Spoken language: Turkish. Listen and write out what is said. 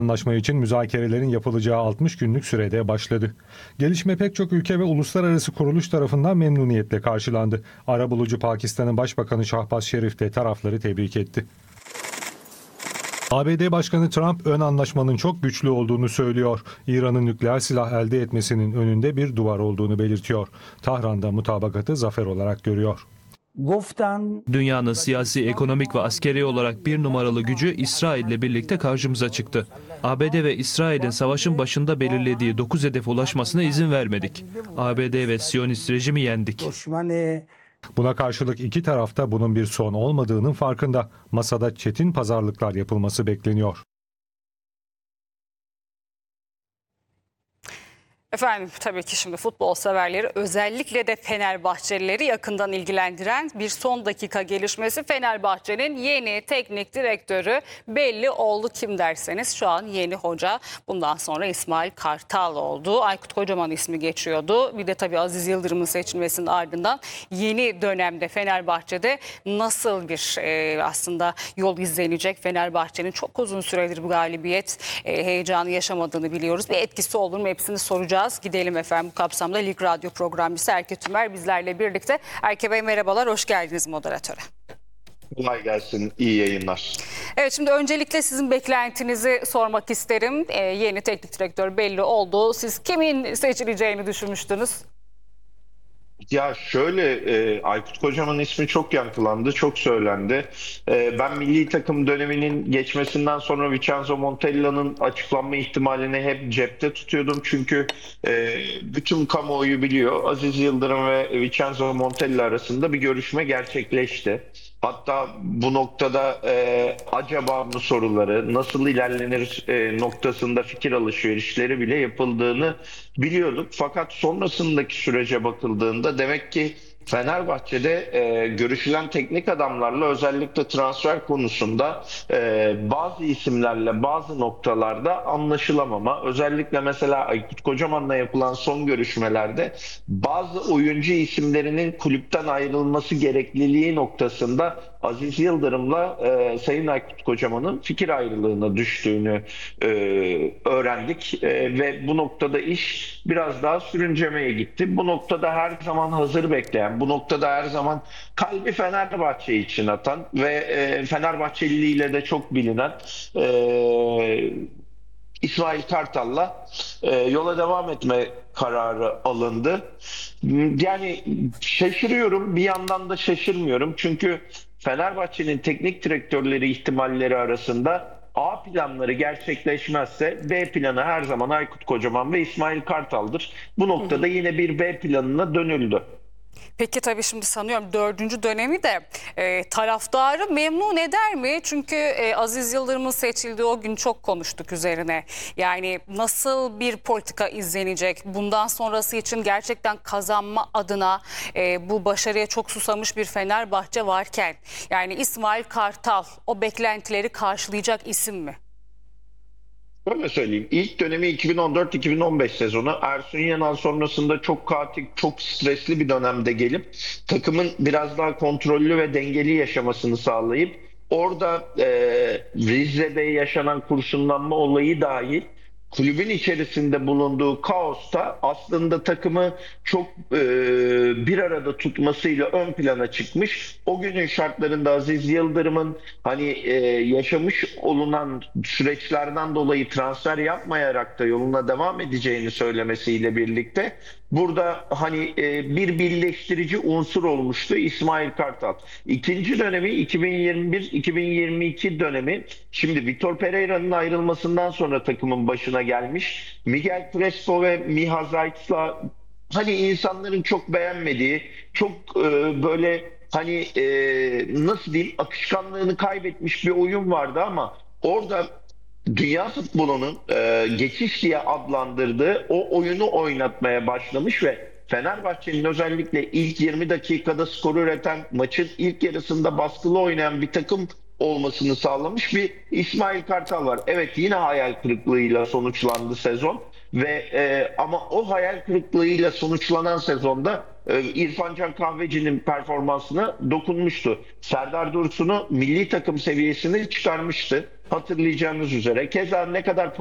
Anlaşma için müzakerelerin yapılacağı 60 günlük sürede başladı. Gelişme pek çok ülke ve uluslararası kuruluş tarafından memnuniyetle karşılandı. Arabulucu Pakistan'ın Başbakanı Şahbaz Şerif de tarafları tebrik etti. ABD Başkanı Trump ön anlaşmanın çok güçlü olduğunu söylüyor. İran'ın nükleer silah elde etmesinin önünde bir duvar olduğunu belirtiyor. Tahran'da mutabakatı zafer olarak görüyor. Dünyanın siyasi, ekonomik ve askeri olarak bir numaralı gücü İsrail ile birlikte karşımıza çıktı. ABD ve İsrail'in savaşın başında belirlediği 9 hedefe ulaşmasına izin vermedik. ABD ve Siyonist rejimi yendik. Buna karşılık iki tarafta bunun bir son olmadığının farkında. Masada çetin pazarlıklar yapılması bekleniyor. Efendim tabii ki şimdi futbol severleri, özellikle de Fenerbahçelileri yakından ilgilendiren bir son dakika gelişmesi. Fenerbahçe'nin yeni teknik direktörü belli oldu. Kim derseniz şu an yeni hoca. Bundan sonra İsmail Kartal oldu. Aykut Kocaman ismi geçiyordu. Bir de tabii Aziz Yıldırım'ın seçilmesinin ardından yeni dönemde Fenerbahçe'de nasıl bir aslında yol izlenecek? Fenerbahçe'nin çok uzun süredir bu galibiyet heyecanı yaşamadığını biliyoruz. Bir etkisi olur mu? Hepsini soracağız. Gidelim efendim bu kapsamda Lig Radyo programcısı Erke Tümer bizlerle birlikte. Erke Bey merhabalar, hoş geldiniz moderatöre. Kolay gelsin, iyi yayınlar. Evet, şimdi öncelikle sizin beklentinizi sormak isterim. Yeni teknik direktör belli oldu. Siz kimin seçileceğini düşünmüştünüz? Ya şöyle, Aykut Kocaman'ın ismi çok yankılandı, çok söylendi. Ben milli takım döneminin geçmesinden sonra Vincenzo Montella'nın açıklanma ihtimalini hep cepte tutuyordum. Çünkü bütün kamuoyu biliyor, Aziz Yıldırım ve Vincenzo Montella arasında bir görüşme gerçekleşti. Hatta bu noktada acaba mı soruları, nasıl ilerlenir noktasında fikir alışverişleri bile yapıldığını biliyorduk. Fakat sonrasındaki sürece bakıldığında demek ki Fenerbahçe'de görüşülen teknik adamlarla özellikle transfer konusunda bazı isimlerle bazı noktalarda anlaşılamama. Özellikle mesela Aykut Kocaman'la yapılan son görüşmelerde bazı oyuncu isimlerinin kulüpten ayrılması gerekliliği noktasında Aziz Yıldırım'la Sayın Aykut Kocaman'ın fikir ayrılığına düştüğünü öğrendik ve bu noktada iş biraz daha sürüncemeye gitti. Bu noktada her zaman hazır bekleyen, bu noktada her zaman kalbi Fenerbahçe için atan ve Fenerbahçeliliğiyle de çok bilinen İsmail Kartal'la yola devam etme kararı alındı. Yani şaşırıyorum, bir yandan da şaşırmıyorum. Çünkü Fenerbahçe'nin teknik direktörleri ihtimalleri arasında A planları gerçekleşmezse B planı her zaman Aykut Kocaman ve İsmail Kartal'dır. Bu noktada yine bir B planına dönüldü. Peki tabii şimdi sanıyorum 4. dönemi de taraftarı memnun eder mi? Çünkü Aziz Yıldırım'ın seçildiği o gün çok konuştuk üzerine. Yani nasıl bir politika izlenecek? Bundan sonrası için gerçekten kazanma adına bu başarıya çok susamış bir Fenerbahçe varken yani İsmail Kartal o beklentileri karşılayacak isim mi? Böyle söyleyeyim. İlk dönemi 2014-2015 sezonu. Ersun Yanal sonrasında çok kaotik, çok stresli bir dönemde gelip takımın biraz daha kontrollü ve dengeli yaşamasını sağlayıp orada Rize'de yaşanan kurşunlanma olayı dahil kulübün içerisinde bulunduğu kaosta aslında takımı çok bir arada tutmasıyla ön plana çıkmış. O günün şartlarında Aziz Yıldırım'ın hani yaşamış olunan süreçlerden dolayı transfer yapmayarak da yoluna devam edeceğini söylemesiyle birlikte burada hani bir birleştirici unsur olmuştu İsmail Kartal. İkinci dönemi 2021-2022 dönemi, şimdi Vitor Pereira'nın ayrılmasından sonra takımın başına gelmiş. Miguel Crespo ve Miha Zajc'la hani insanların çok beğenmediği, çok böyle hani nasıl diyeyim, akışkanlığını kaybetmiş bir oyun vardı ama orada dünya futbolunun geçiş diye adlandırdığı o oyunu oynatmaya başlamış ve Fenerbahçe'nin özellikle ilk 20 dakikada skoru üreten, maçın ilk yarısında baskılı oynayan bir takım olmasını sağlamış bir İsmail Kartal var. Evet, yine hayal kırıklığıyla sonuçlandı sezon ve ama o hayal kırıklığıyla sonuçlanan sezonda İrfan Can Kahveci'nin performansına dokunmuştu. Serdar Dursun'u milli takım seviyesine çıkarmıştı. Hatırlayacağınız üzere. Keza ne kadar